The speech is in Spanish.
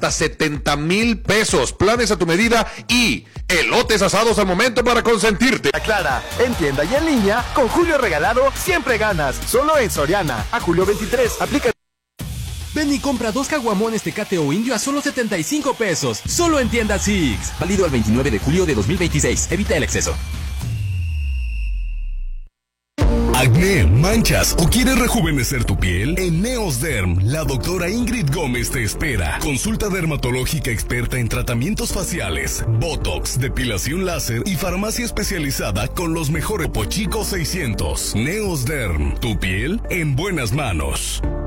hasta 70,000 pesos. Planes a tu medida y elotes asados al momento para consentirte. Clara, en tienda y en línea, con Julio Regalado siempre ganas. Solo en Soriana. A julio 23, aplica. Ven y compra 2 caguamones Tecate o Indio a solo 75 pesos. Solo en tienda Six. Válido al 29 de julio de 2026. Evita el exceso. ¿Acné, manchas o quieres rejuvenecer tu piel? En Neosderm, la doctora Ingrid Gómez te espera. Consulta dermatológica experta en tratamientos faciales, botox, depilación láser y farmacia especializada con los mejores Pochico 600. Neosderm, tu piel en buenas manos.